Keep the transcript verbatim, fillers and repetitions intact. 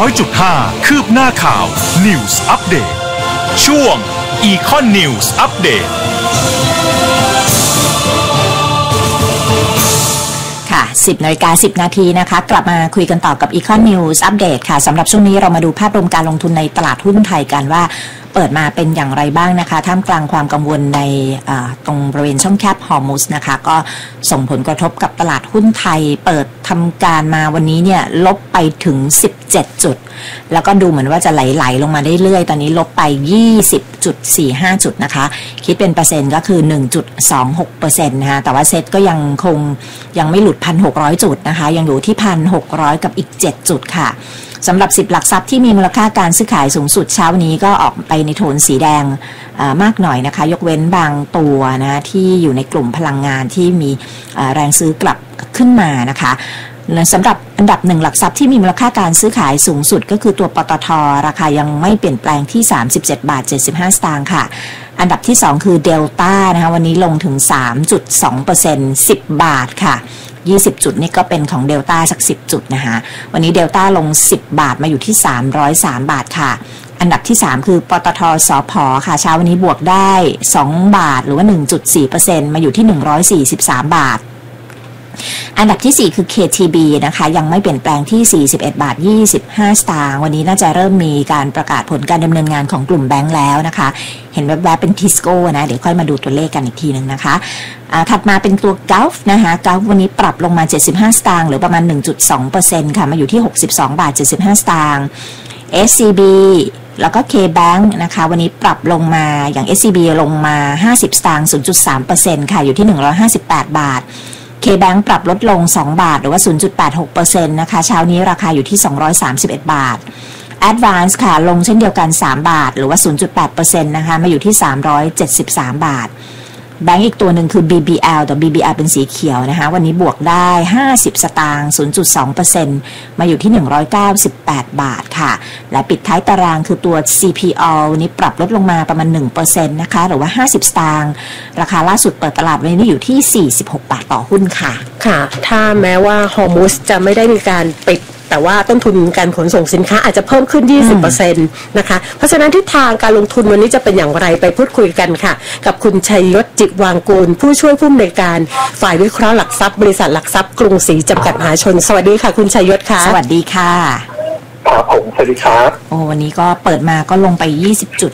อยจุดห้า คืบหน้าข่าว News Update ช่วง Econ News Update สิบนาฬิกาสิบนาทีนะคะกลับมาคุยกันต่อกับ Econ News Update ค่ะสำหรับช่วงนี้เรามาดูภาพรวมการลงทุนในตลาดหุ้นไทยกันว่าเปิดมาเป็นอย่างไรบ้างนะคะท่ามกลางความกังวลในตรงบริเวณช่องแคบฮอร์มุสนะคะก็ส่งผลกระทบกับตลาดหุ้นไทยเปิดทำการมาวันนี้เนี่ยลบไปถึงสิบเจ็ดจุดแล้วก็ดูเหมือนว่าจะไหลๆลงมาเรื่อยๆตอนนี้ลบไป ยี่สิบจุดสี่ห้า จุดนะคะคิดเป็นเปอร์เซ็นต์ก็คือ หนึ่งจุดสองหกเปอร์เซ็นต์ นะคะแต่ว่าเซ็ตก็ยังคงยังไม่หลุด หนึ่งพันหกร้อย จุดนะคะยังอยู่ที่ หนึ่งพันหกร้อย กับอีกเจ็ดจุดค่ะสำหรับสิบหลักทรัพย์ที่มีมูลค่าการซื้อขายสูงสุดเช้านี้ก็ออกไปในโทนสีแดงมากหน่อยนะคะยกเว้นบางตัวนะที่อยู่ในกลุ่มพลังงานที่มีแรงซื้อกลับขึ้นมานะคะสำหรับอันดับหนึ่งหลักทรัพย์ที่มีมูลค่าการซื้อขายสูงสุดก็คือตัวปตท.ราคายังไม่เปลี่ยนแปลงที่สามสิบเจ็ดบาทเจ็ดสิบห้าสตางค์ค่ะอันดับที่สองคือเดลต้านะคะวันนี้ลงถึง สามจุดสองเปอร์เซ็นต์ สิบบาทค่ะยี่สิบจุดนี่ก็เป็นของเดลต้าสักสิบจุดนะคะวันนี้เดลต้าลงสิบบาทมาอยู่ที่สามร้อยสามบาทค่ะอันดับที่สามคือปตท.สผ.ค่ะเช้าวันนี้บวกได้สองบาทหรือว่า หนึ่งจุดสี่เปอร์เซ็นต์ มาอยู่ที่หนึ่งร้อยสี่สิบสามบาทอันดับที่สี่คือ เค ที บี นะคะยังไม่เปลี่ยนแปลงที่สี่สิบเอ็ดบาทยี่สิบห้าสตางค์วันนี้น่าจะเริ่มมีการประกาศผลการดำเนินงานของกลุ่มแบงก์แล้วนะคะเห็นแวบๆเป็นทิสโก้นะเดี๋ยวค่อยมาดูตัวเลขกันอีกทีนึงนะคะถัดมาเป็นตัว Gulf นะคะ Gulf วันนี้ปรับลงมาเจ็ดสิบห้าสตางค์หรือประมาณ หนึ่งจุดสองเปอร์เซ็นต์ ค่ะมาอยู่ที่หกสิบสองบาทเจ็ดสิบห้าสตางค์ เอส ซี บี แล้วก็ K-Bank นะคะวันนี้ปรับลงมาอย่าง เอส ซี บี ลงมาห้าสิบสตางค์ ศูนย์จุดสามเปอร์เซ็นต์ ค่ะอยู่ที่หนึ่งร้อยห้าสิบแปดบาทK-Bank ปรับลดลงสองบาทหรือว่า ศูนย์จุดแปดหกเปอร์เซ็นต์ นะคะเช้านี้ราคาอยู่ที่สองร้อยสามสิบเอ็ดบาท Advance ค่ะลงเช่นเดียวกันสามบาทหรือว่า ศูนย์จุดแปดเปอร์เซ็นต์ นะคะมาอยู่ที่สามร้อยเจ็ดสิบสามบาทแบงก์อีกตัวหนึ่งคือ บี บี แอล แต่ บี บี แอล เป็นสีเขียวนะคะวันนี้บวกได้ห้าสิบสตางค์ ศูนย์จุดสองเปอร์เซ็นต์ มาอยู่ที่หนึ่งร้อยเก้าสิบแปดบาทค่ะและปิดท้ายตารางคือตัว ซี พี โอ วันนี้ปรับลดลงมาประมาณ หนึ่งเปอร์เซ็นต์ นะคะหรือว่าห้าสิบสตางค์ราคาล่าสุดเปิดตลาดวันนี้อยู่ที่สี่สิบหกบาทต่อหุ้นค่ะค่ะถ้าแม้ว่าฮอร์มุสจะไม่ได้มีการปิดแต่ว่าต้นทุนการขนส่งสินค้าอาจจะเพิ่มขึ้น ยี่สิบเปอร์เซ็นต์ นะคะเพราะฉะนั้นทิศทางการลงทุนวันนี้จะเป็นอย่างไรไปพูดคุยกันค่ะกับคุณชัยยศจิตวางกูลผู้ช่วยผู้อำนวยการฝ่ายวิเคราะห์หลักทรัพย์บริษัทหลักทรัพย์กรุงศรีจำกัดมหาชนสวัสดีค่ะคุณชัยยศค่ะสวัสดีค่ะครับผมสวัสดีครับโอ้วันนี้ก็เปิดมาก็ลงไปยี่สิบจุด